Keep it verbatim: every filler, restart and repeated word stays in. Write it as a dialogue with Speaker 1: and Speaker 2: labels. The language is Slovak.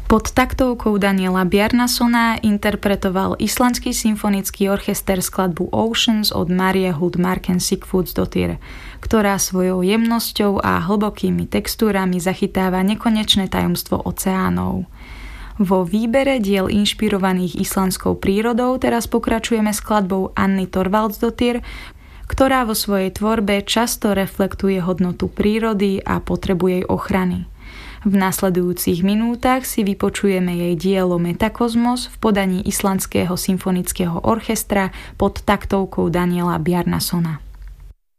Speaker 1: Pod taktovkou Daniela Bjarnasona interpretoval Islandský symfonický orchester skladbu Oceans od Marie Huld Marken Sigfúsdóttir, ktorá svojou jemnosťou a hlbokými textúrami zachytáva nekonečné tajomstvo oceánov. Vo výbere diel inšpirovaných islandskou prírodou teraz pokračujeme skladbou Anny Thorvaldsdóttir, ktorá vo svojej tvorbe často reflektuje hodnotu prírody a potrebu jej ochrany. V nasledujúcich minútach si vypočujeme jej dielo Metakozmos v podaní Islandského symfonického orchestra pod taktovkou Daniela Bjarnasona.